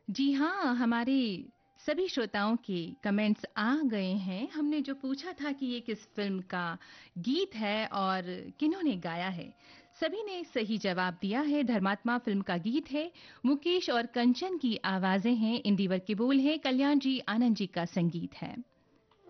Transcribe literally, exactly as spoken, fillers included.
जी हाँ, हमारे सभी श्रोताओं के कमेंट्स आ गए हैं। हमने जो पूछा था कि ये किस फ़िल्म का गीत है और किन्होंने गाया है, सभी ने सही जवाब दिया है। धर्मात्मा फ़िल्म का गीत है, मुकेश और कंचन की आवाज़ें हैं, इंदिवर के बोल हैं, कल्याण जी, आनंद जी का संगीत है।